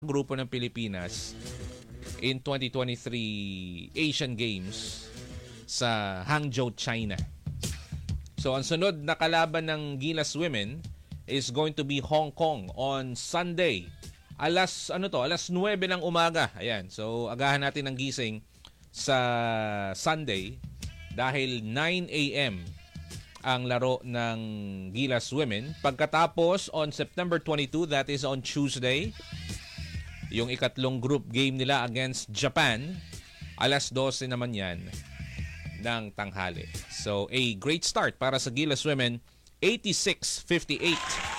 grupo ng Pilipinas in 2023 Asian Games sa Hangzhou, China. So ang sunod na kalaban ng Gilas Women is going to be Hong Kong on Sunday. Alas 9 ng umaga. Ayan. So agahan natin ang gising sa Sunday dahil 9 a.m. ang laro ng Gilas Women. Pagkatapos on September 22, that is on Tuesday, yung ikatlong group game nila against Japan, alas 12 naman yan ng tanghali. So, a great start para sa Gilas Women, 86-58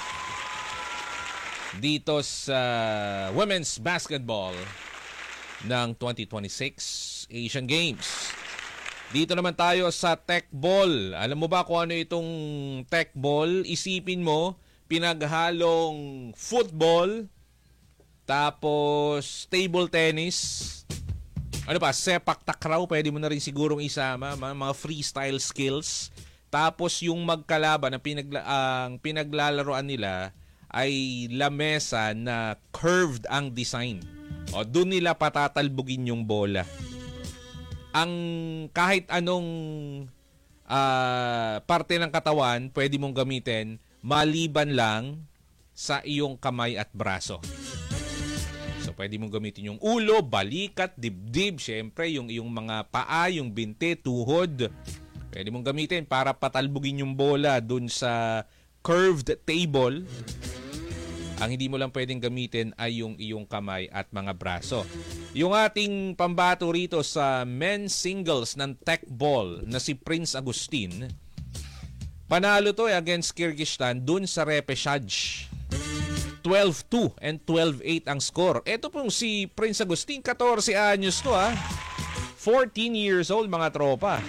dito sa women's basketball ng 2026 Asian Games. Dito naman tayo sa tech ball. Alam mo ba kung ano itong tech ball? Isipin mo, pinaghalong football, tapos table tennis, ano pa, sepak takraw, pwede mo na rin sigurong isama, mga freestyle skills. Tapos yung magkalaban, ang pinaglalaroan nila ay lamesa na curved ang design. O, doon nila patatalbugin yung bola. Ang kahit anong parte ng katawan pwede mong gamitin maliban lang sa iyong kamay at braso. So pwede mong gamitin yung ulo, balikat, dibdib, syempre yung iyong mga paa, yung binte, tuhod. Pwede mong gamitin para patalbugin yung bola dun sa curved table. Ang hindi mo lang pwedeng gamitin ay yung iyong kamay at mga braso. Yung ating pambato rito sa men's singles ng tech ball na si Prince Agustin, panalo to against Kyrgyzstan dun sa repechage. 12-2 and 12-8 ang score. Ito pong si Prince Agustin, 14 anyos to 14 years old mga tropa.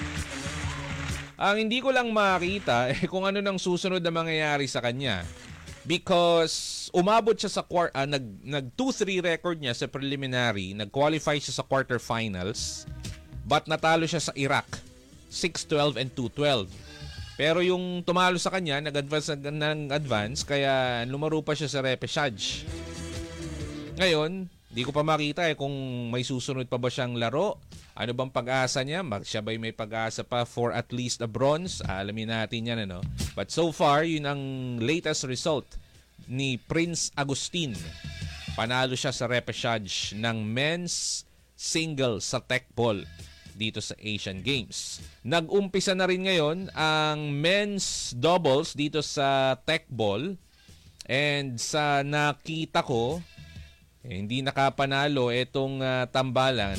Ang hindi ko lang makita kung ano nang susunod na mangyayari sa kanya. Because umabot siya sa nag 2-3 record niya sa preliminary, nag-qualify siya sa quarterfinals, but natalo siya sa Iraq 6-12 and 2-12. Pero yung tumalo sa kanya, nag-advance kaya lumaro pa siya sa repechage. Ngayon, di ko pa makita kung may susunod pa ba siyang laro. Ano bang pag-asa niya? Siya ba'y may pag-asa pa for at least a bronze? Alamin natin yan, ano? But so far, yun ang latest result ni Prince Agustin. Panalo siya sa repechage ng men's single sa tech ball dito sa Asian Games. Nag-umpisa na rin ngayon ang men's doubles dito sa tech ball. And sa nakita ko, hindi nakapanalo itong tambalan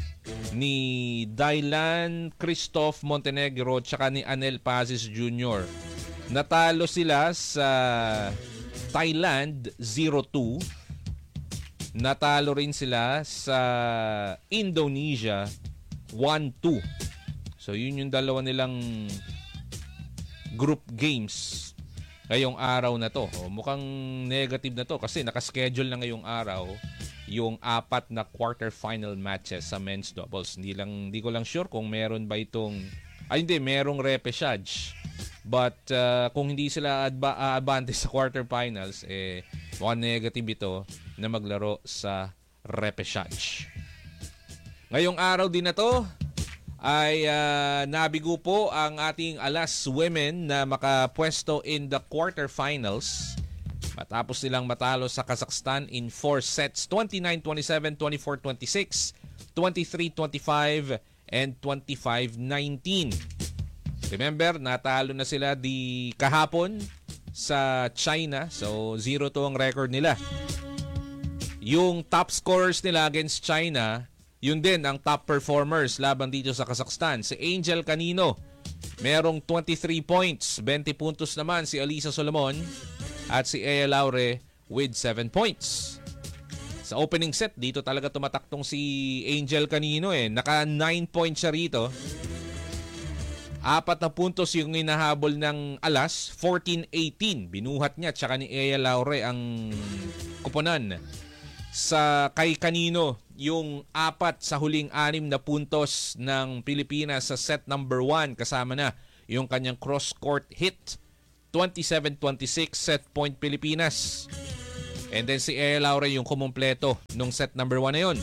ni Dylan Christoph Montenegro tsaka ni Anel Pazis Jr. Natalo sila sa Thailand 0-2. Natalo rin sila sa Indonesia 1-2. So yun yung dalawa nilang group games ngayong araw na to. Mukhang negative na to kasi nakaschedule na ngayong araw yung 4 na quarterfinal matches sa men's doubles. Hindi ko lang sure kung meron ba itong merong repechage. But kung hindi sila abante sa quarterfinals, mukhang negative ito na maglaro sa repechage. Ngayong araw din na to ay nabigo po ang ating Alas Women na makapwesto in the quarterfinals. Matapos silang matalo sa Kazakhstan in 4 sets, 29-27, 24-26, 23-25, and 25-19. Remember, natalo na sila kahapon sa China. So, 0-2 ang record nila. Yung top scorers nila against China, yun din ang top performers laban dito sa Kazakhstan. Si Angel Canino, merong 23 points. 20 puntos naman si Alisa Solomon. At si Ea Laure with 7 points. Sa opening set, dito talaga tumataktong si Angel Canino Naka 9 points siya rito. 4 na puntos yung hinahabol ng Alas, 14-18. Binuhat niya, tsaka ni Ea Laure ang kuponan. Sa kay Canino, yung 4 sa huling 6 na puntos ng Pilipinas sa set number 1. Kasama na yung kanyang cross-court hit. 27-26 set point Pilipinas. And then si Ea Laure yung kumumpleto nung set number 1 na yun.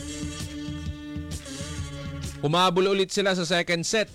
Humabol ulit sila sa second set.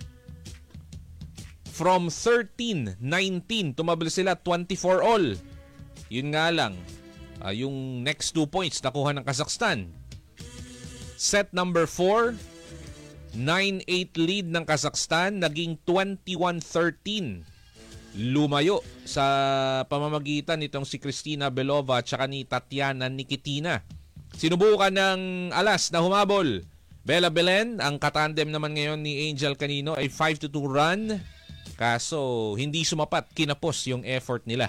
From 13-19, tumabol sila 24 all. Yun nga lang, yung next 2 points nakuha ng Kazakhstan. Set number 4, 9-8 lead ng Kazakhstan, naging 21-13. Lumayo sa pamamagitan nitong si Kristina Belova at saka ni Tatiana Nikitina. Sinubukan ng alas na humabol. Bella Belen, ang katandem naman ngayon ni Angel Canino ay 5-2 run. Kaso hindi sumapat, kinapos yung effort nila.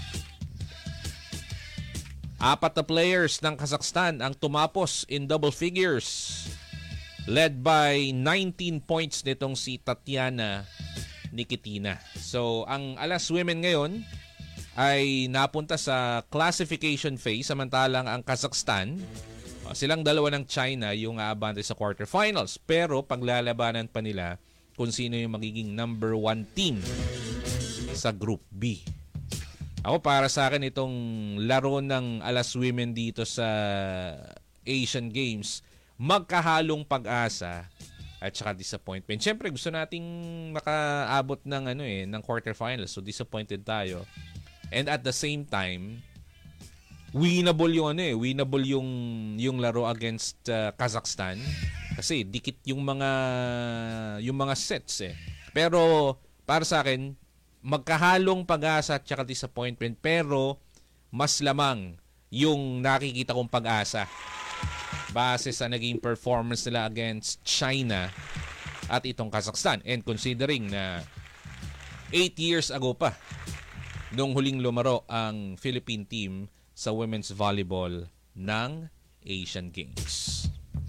4 na players ng Kazakhstan ang tumapos in double figures. Led by 19 points nitong si Tatiana Nikitina. So, ang Alas Women ngayon ay napunta sa classification phase, samantalang ang Kazakhstan, silang dalawa ng China yung aabante sa quarterfinals. Pero paglalabanan pa nila kung sino yung magiging number 1 team sa Group B. Ako, para sa akin, itong laro ng Alas Women dito sa Asian Games, magkahalong pag-asa at saka disappointment. Siyempre, gusto nating makaabot ng quarterfinals. So, disappointed tayo. And at the same time, winnable yung laro against Kazakhstan. Kasi dikit yung mga sets eh. Pero para sa akin, magkahalong pag-asa at saka disappointment, pero mas lamang yung nakikita kong pag-asa base sa naging performance nila against China at itong Kazakhstan. And considering na 8 years ago pa nung huling lumaro ang Philippine team sa women's volleyball ng Asian Games.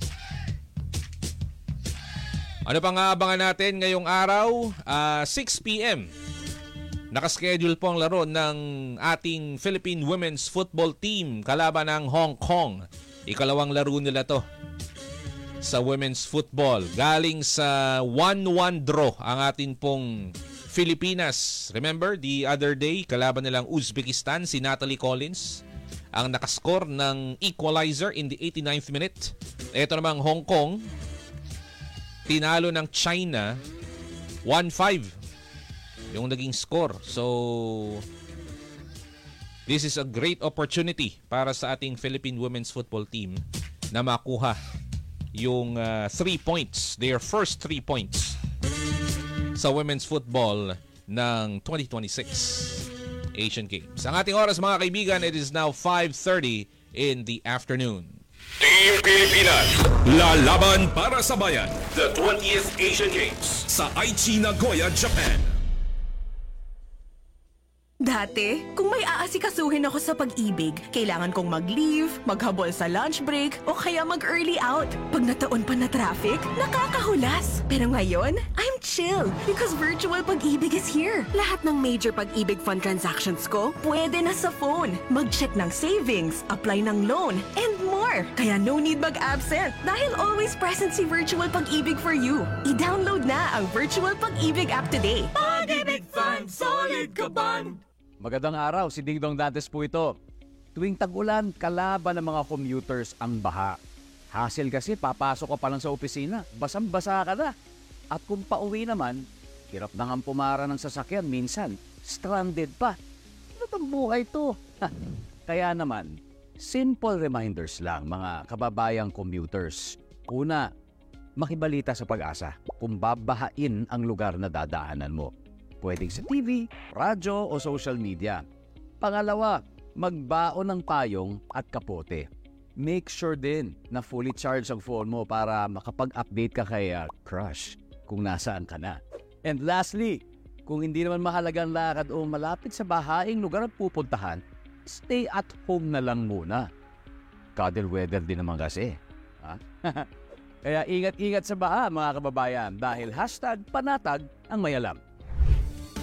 Ano pang aabangan natin ngayong araw? 6 p.m. Nakaschedule po ang laro ng ating Philippine Women's Football Team kalaban ng Hong Kong. Ikalawang laro nila to sa women's football. Galing sa 1-1 draw ang ating pong Filipinas. Remember, the other day, kalaban nilang Uzbekistan, si Natalie Collins ang nakascore ng equalizer in the 89th minute. Ito namang Hong Kong, tinalo ng China 1-5 yung naging score. So, this is a great opportunity para sa ating Philippine women's football team na makuha yung 3 points, their first 3 points sa women's football ng 2026 Asian Games. Ang ating oras, mga kaibigan, it is now 5:30 in the afternoon. Team Pilipinas, lalaban para sa bayan. The 20th Asian Games sa Aichi, Nagoya, Japan. Dati, kung may aasikasuhin ako sa pag-ibig, kailangan kong mag-leave, maghabol sa lunch break, o kaya mag-early out. Pag nataon pa na traffic, nakakahulas. Pero ngayon, I'm chill because virtual pag-ibig is here. Lahat ng major pag-ibig fund transactions ko, pwede na sa phone. Mag-check ng savings, apply ng loan, and more. Kaya no need mag-absent dahil always present si Virtual Pag-ibig for you. I-download na ang Virtual Pag-ibig app today. Pag-ibig Fund, solid ka ban! Magandang araw, si Ding Dong Dantes po ito. Tuwing tag-ulan, kalaban ng mga commuters ang baha. Hassle kasi, papasok ka pa lang sa opisina, basang-basa ka na. At kung pauwi naman, hirap na nga pumara ng sasakyan, minsan, stranded pa. Ano bang buhay to? Kaya naman, simple reminders lang mga kababayang commuters. Una, makibalita sa Pag-asa kung babahain ang lugar na dadaanan mo. Pwedeng sa TV, radyo o social media. Pangalawa, magbaon ng payong at kapote. Make sure din na fully charged ang phone mo para makapag-update ka kay crush kung nasaan ka na. And lastly, kung hindi naman mahalagang lakad o malapit sa bahaing lugar at pupuntahan, stay at home na lang muna. Cuddle weather din naman kasi. Ha? Kaya ingat-ingat sa baha mga kababayan dahil #panatag ang mayalam.